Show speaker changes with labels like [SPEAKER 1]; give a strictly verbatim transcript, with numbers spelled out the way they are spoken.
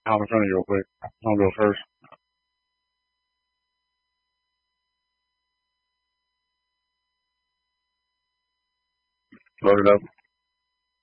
[SPEAKER 1] Have a finish real quick. I'll go first. Load it up.